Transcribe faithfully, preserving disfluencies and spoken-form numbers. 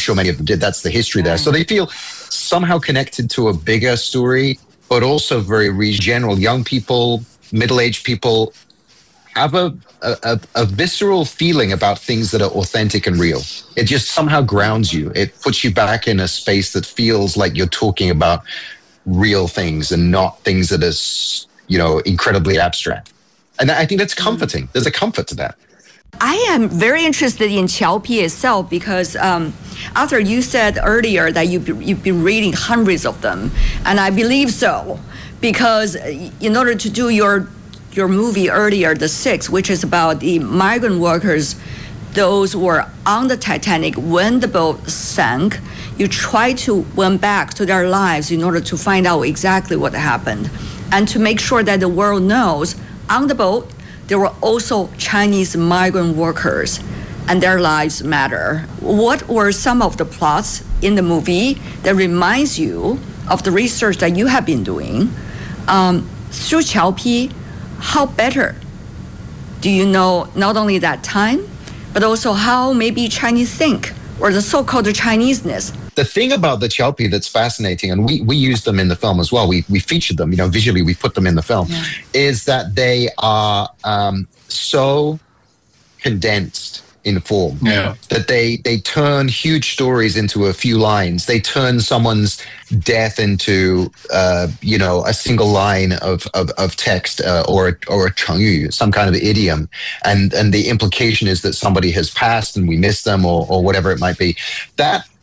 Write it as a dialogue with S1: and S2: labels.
S1: sure many of them did. That's the history there. So they feel somehow connected to a bigger story, but also very regional. Young people, middle-aged people have a, a, a visceral feeling about things that are authentic and real. It just somehow grounds you. It puts you back in a space that feels like you're talking about real things and not things that are, you know, incredibly abstract. And I think that's comforting. There's a comfort to that.
S2: I am very interested in Qiao Pi itself because um, Arthur, you said earlier that you've, you've been reading hundreds of them, and I believe so, because in order to do your your movie earlier, The Six, which is about the migrant workers, those who were on the Titanic when the boat sank, you try to went back to their lives in order to find out exactly what happened, and to make sure that the world knows on the boat there were also Chinese migrant workers and their lives matter. What were some of the plots in the movie that reminds you of the research that you have been doing? Um, through Qiao Pi, how better do you know not only that time, but also how maybe Chinese think, or the so-called Chineseness?
S1: The thing about the Qiao Pi that's fascinating, and we, we use them in the film as well, we, we featured them, you know, visually we put them in the film, yeah. is that they are um, so condensed in form yeah. that they, they turn huge stories into a few lines. They turn someone's death into, uh, you know, a single line of, of, of text uh, or, a, or a chengyu, some kind of idiom. And, and the implication is that somebody has passed and we miss them or, or whatever it might be. That